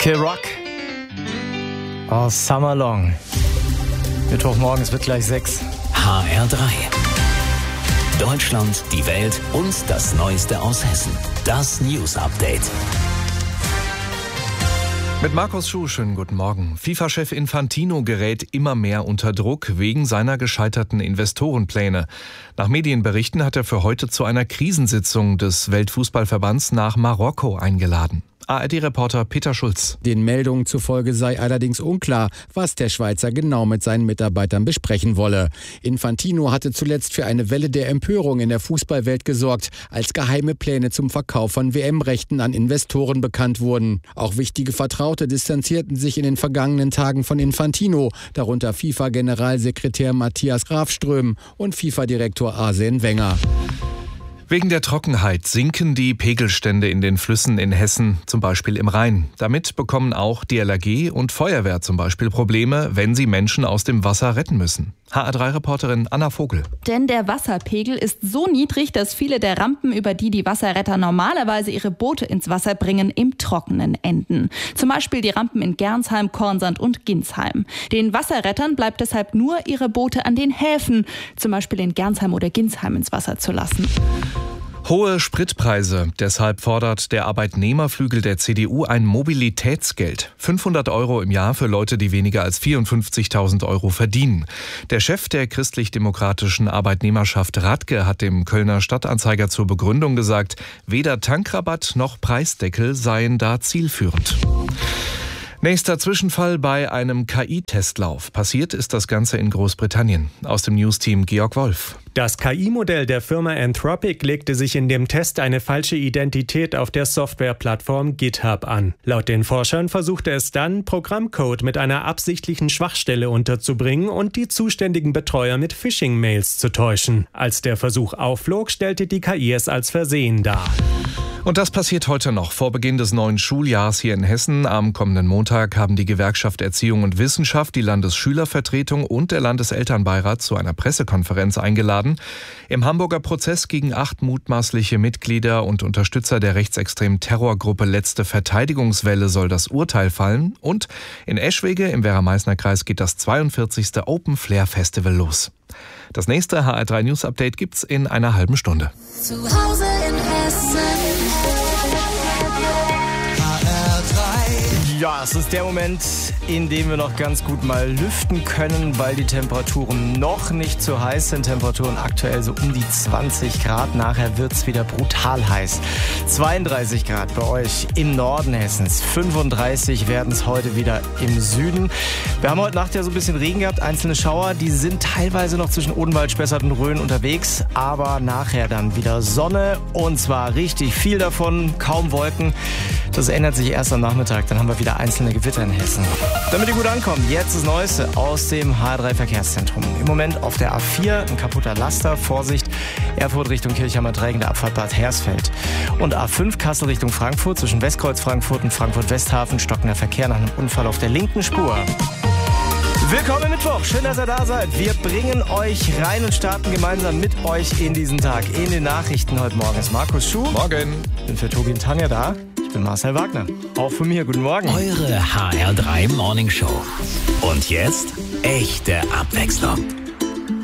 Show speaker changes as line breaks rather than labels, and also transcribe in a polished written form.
Kid Rock aus Summer Long. Mittwochmorgen, es wird gleich 6.
HR3. Deutschland, die Welt und das Neueste aus Hessen. Das News Update.
Mit Markus Schuh, schönen guten Morgen. FIFA-Chef Infantino gerät immer mehr unter Druck wegen seiner gescheiterten Investorenpläne. Nach Medienberichten hat er für heute zu einer Krisensitzung des Weltfußballverbands nach Marokko eingeladen. ARD-Reporter Peter Schulz.
Den Meldungen zufolge sei allerdings unklar, was der Schweizer genau mit seinen Mitarbeitern besprechen wolle. Infantino hatte zuletzt für eine Welle der Empörung in der Fußballwelt gesorgt, als geheime Pläne zum Verkauf von WM-Rechten an Investoren bekannt wurden. Auch wichtige Vertraute distanzierten sich in den vergangenen Tagen von Infantino, darunter FIFA-Generalsekretär Matthias Grafström und FIFA-Direktor Arsene Wenger.
Wegen der Trockenheit sinken die Pegelstände in den Flüssen in Hessen, zum Beispiel im Rhein. Damit bekommen auch DLRG und Feuerwehr zum Beispiel Probleme, wenn sie Menschen aus dem Wasser retten müssen. HR3-Reporterin Anna Vogel.
Denn der Wasserpegel ist so niedrig, dass viele der Rampen, über die die Wasserretter normalerweise ihre Boote ins Wasser bringen, im Trockenen enden. Zum Beispiel die Rampen in Gernsheim, Kornsand und Ginsheim. Den Wasserrettern bleibt deshalb nur, ihre Boote an den Häfen, zum Beispiel in Gernsheim oder Ginsheim, ins Wasser zu lassen.
Hohe Spritpreise. Deshalb fordert der Arbeitnehmerflügel der CDU ein Mobilitätsgeld. 500 € im Jahr für Leute, die weniger als 54.000 € verdienen. Der Chef der christlich-demokratischen Arbeitnehmerschaft Radke hat dem Kölner Stadtanzeiger zur Begründung gesagt, weder Tankrabatt noch Preisdeckel seien da zielführend. Nächster Zwischenfall bei einem KI-Testlauf. Passiert ist das Ganze in Großbritannien. Aus dem News-Team Georg Wolf.
Das KI-Modell der Firma Anthropic legte sich in dem Test eine falsche Identität auf der Softwareplattform GitHub an. Laut den Forschern versuchte es dann, Programmcode mit einer absichtlichen Schwachstelle unterzubringen und die zuständigen Betreuer mit Phishing-Mails zu täuschen. Als der Versuch aufflog, stellte die KI es als Versehen dar.
Und das passiert heute noch. Vor Beginn des neuen Schuljahrs hier in Hessen am kommenden Montag haben die Gewerkschaft Erziehung und Wissenschaft, die Landesschülervertretung und der Landeselternbeirat zu einer Pressekonferenz eingeladen. Im Hamburger Prozess gegen 8 mutmaßliche Mitglieder und Unterstützer der rechtsextremen Terrorgruppe Letzte Verteidigungswelle soll das Urteil fallen. Und in Eschwege im Werra-Meißner-Kreis geht das 42. Open Flair Festival los. Das nächste HR3 News Update gibt's in einer halben Stunde.
Zu Hause in Hessen.
Ja, es ist der Moment, in dem wir noch ganz gut mal lüften können, weil die Temperaturen noch nicht zu heiß sind. Temperaturen aktuell so um die 20 Grad. Nachher wird's wieder brutal heiß. 32 Grad bei euch im Norden Hessens. 35 werden es heute wieder im Süden. Wir haben heute Nacht ja so ein bisschen Regen gehabt. Einzelne Schauer, die sind teilweise noch zwischen Odenwald, Spessart und Rhön unterwegs. Aber nachher dann wieder Sonne und zwar richtig viel davon. Kaum Wolken. Das ändert sich erst am Nachmittag. Dann haben wir wieder einzelne Gewitter in Hessen. Damit ihr gut ankommt, jetzt das Neueste aus dem HR3 Verkehrszentrum. Im Moment auf der A4 ein kaputter Laster. Vorsicht, Erfurt Richtung Kirchheimer Dreieck, der Abfahrt Bad Hersfeld. Und A5 Kassel Richtung Frankfurt, zwischen Westkreuz Frankfurt und Frankfurt-Westhafen, stockender Verkehr nach einem Unfall auf der linken Spur. Willkommen Mittwoch, schön, dass ihr da seid. Wir bringen euch rein und starten gemeinsam mit euch in diesen Tag. In den Nachrichten heute Morgen ist Markus Schuh.
Morgen.
Ich bin für Tobi und Tanja da. Ich bin Marcel Wagner. Auch von mir, guten Morgen.
Eure HR3 Morning Show. Und jetzt echte Abwechslung.